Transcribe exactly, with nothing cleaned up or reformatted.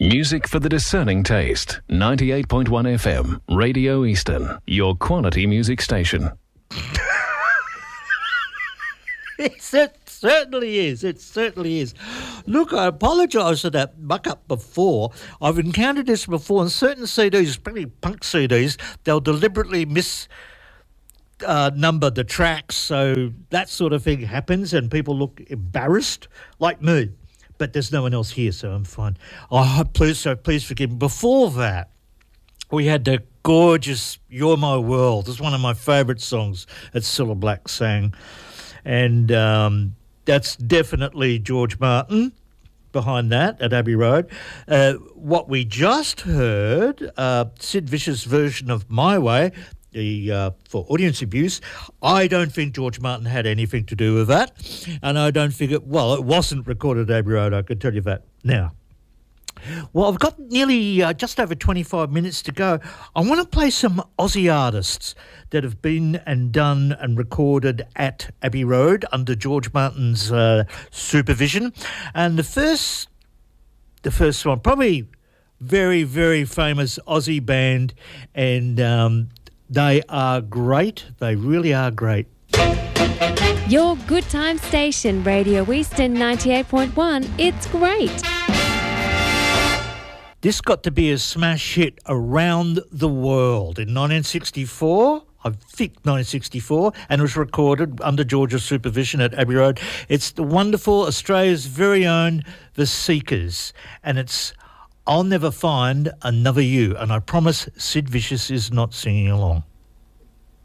Music for the discerning taste. ninety-eight point one F M, Radio Eastern, your quality music station. Yes, it certainly is. It certainly is. Look, I apologise for that muck-up before. I've encountered this before on certain C Ds, especially punk C Ds. They'll deliberately miss... Uh, number the tracks, so that sort of thing happens and people look embarrassed, like me. But there's no one else here, so I'm fine. Oh, please, so please forgive me. Before that, we had the gorgeous You're My World. It's one of my favourite songs that Cilla Black sang. And um, that's definitely George Martin behind that at Abbey Road. Uh, what we just heard, uh, Sid Vicious' version of My Way, The, uh, for audience abuse, I don't think George Martin had anything to do with that, and I don't think it, well, it wasn't recorded at Abbey Road, I can tell you that now. Well, I've got nearly uh, just over twenty-five minutes to go. I want to play some Aussie artists that have been and done and recorded at Abbey Road under George Martin's uh, supervision. And the first, the first one, probably very, very famous Aussie band, and um, they are great. They really are great. Your good time station, Radio Eastern ninety-eight point one. It's great. This got to be a smash hit around the world in nineteen sixty-four. I think nineteen sixty-four, and it was recorded under George's supervision at Abbey Road. It's the wonderful Australia's very own The Seekers, and it's I'll Never Find Another You, and I promise Sid Vicious is not singing along.